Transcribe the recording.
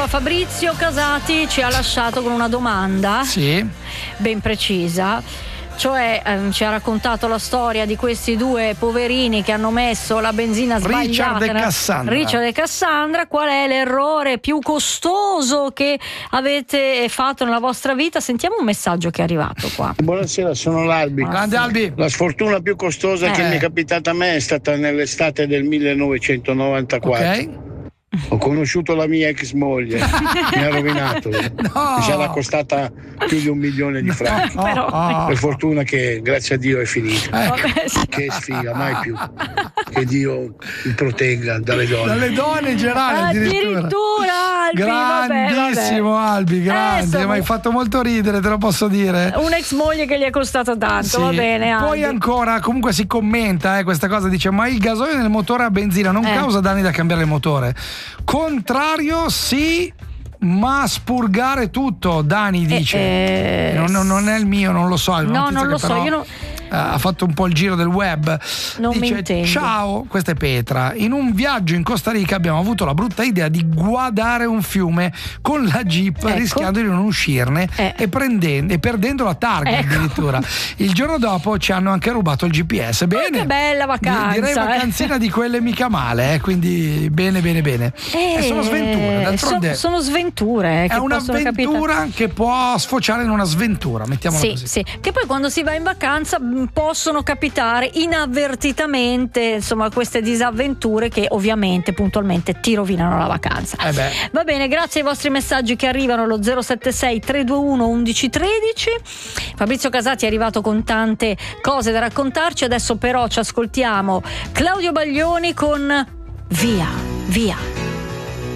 Fabrizio Casati ci ha lasciato con una domanda ben precisa. Cioè ci ha raccontato la storia di questi due poverini che hanno messo la benzina sbagliata. Richard e Cassandra. Qual è l'errore più costoso che avete fatto nella vostra vita? Sentiamo un messaggio che è arrivato qua. Buonasera, sono l'Albi. Grande Albi. La sfortuna più costosa che mi è capitata a me è stata nell'estate del 1994. Ho conosciuto la mia ex moglie, mi ha rovinato, mi sarà costata più di 1 milione di franchi. Per fortuna che grazie a Dio è finita. Che sfiga, mai più. Che Dio mi protegga dalle donne. Dalle donne in generale addirittura Albi, grandissimo vabbè. Albi, grande, mi hai fatto molto ridere, te lo posso dire. Un'ex moglie che gli è costata tanto, va bene Albi. Poi ancora comunque si commenta questa cosa, dice ma il gasolio nel motore a benzina non causa danni da cambiare il motore? Contrario, sì, ma spurgare tutto, Dani dice. Non è il mio, non lo so. No, non lo so, io ha fatto un po' il giro del web. Non dice, mi intendo. ciao, questa è Petra. In un viaggio in Costa Rica abbiamo avuto la brutta idea di guadare un fiume con la Jeep, rischiando di non uscirne e perdendo la targa addirittura. Il giorno dopo ci hanno anche rubato il GPS. Bene, che bella vacanza. Direi vacanzina di quelle mica male, quindi bene. Sono sventure, d'altronde sono sventure è un'avventura che può sfociare in una sventura, mettiamola così. Sì, che poi quando si va in vacanza possono capitare inavvertitamente, insomma, queste disavventure che ovviamente puntualmente ti rovinano la vacanza. Va bene, grazie ai vostri messaggi che arrivano allo 076 321 1113. Fabrizio Casati è arrivato con tante cose da raccontarci, adesso però ci ascoltiamo Claudio Baglioni con Via.